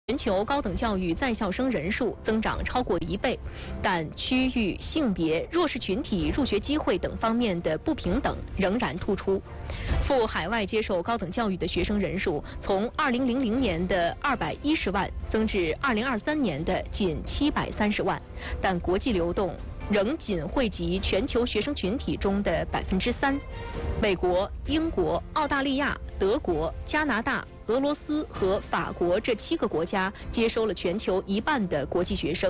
全球高等教育在校生人数增长超过1倍，但区域、性别、弱势群体入学机会等方面的不平等仍然突出。赴海外接受高等教育的学生人数从2000年的210万增至2023年的仅730万，但国际流动仍仅惠及全球学生群体中的3%。美国、英国、澳大利亚、德国、加拿大、俄罗斯和法国这7个国家接收了全球1半的国际学生。